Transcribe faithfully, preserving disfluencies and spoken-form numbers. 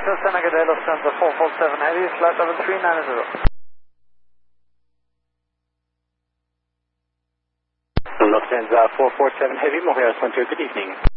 Cessna Agade Lufthansa four four seven Heavy, flight level three nine zero. Lufthansa four four seven Heavy, Montreal Center, good evening.